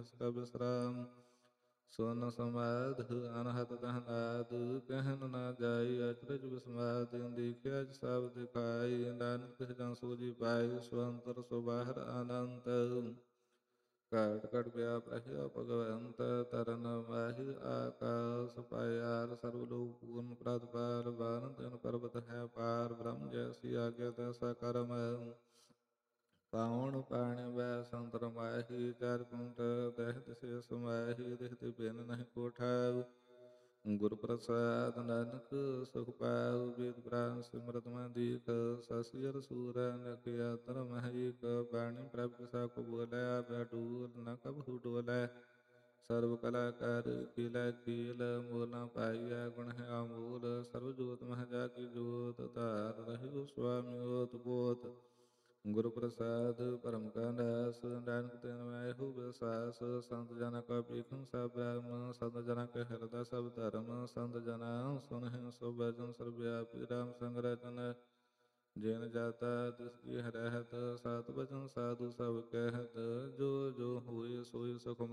जिसका विश्राम। सोन समाध अनहत दहनाद, कहन न जाई अचरज विस्माद। देखिया सब दिखाई, नानक तिस जन सूझी पाई। स्वंतर सुबाहर अनंत, काट काट व्याप रहिया भगवंत। तरन माहि आकाश पायार, सर्वलोक पूर्ण प्रातपाल। बान दिन पर्वत है पार, ब्रह्म जैसी आज्ञा तैसा कर्म। पावण पाणी वै संतर माही, चार कुंट दहत से समाही। दिखति बिन नहीं कोठाऊ, गुरु प्रसाद नानक सुख पाऊ। वेद पुराण सिमरत में दीख, ससियर सूर नखिया धर्म हईक। वाणी प्रभु को बोले, बैडूल न कबहू डोले। सर्व कलाकार कीला कील, मोल न पाइया गुण है अमूल। सर्व जोत मह जाकी जोत, धार रही स्वामी ओत पोत। गुरु प्रसाद परम का नास, नानक तिन मैं हो विश्वास। संत जन का पीखम सब ब्रह्म, संत जन के हृदय सब धर्म। संत जना सुनहि सब भजन, सर्वव्यापी राम संग रचन। जिन जाता तिसकी रहत, सात वचन साधु सब कहत। जो जो हुए सोई सुख